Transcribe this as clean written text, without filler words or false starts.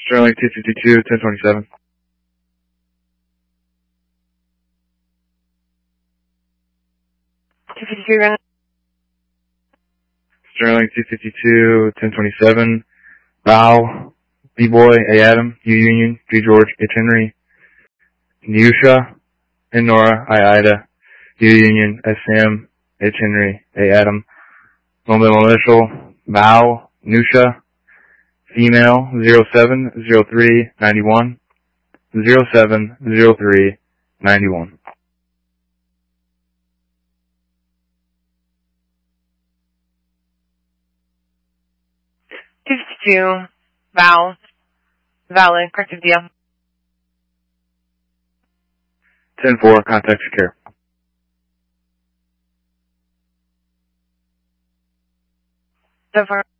Sterling 252, 1027. Sterling 252, 1027. Bow, B-Boy, A. Adam, U Union, G George, H. Henry. Nusha, N. Nora, I. Ida, U Union, S. Sam, H. Henry, A. Adam. Moment initial, Bow, Nusha. Female, 070391. 070391. Val, valid, corrective deal. 10-4, contact secure. So far.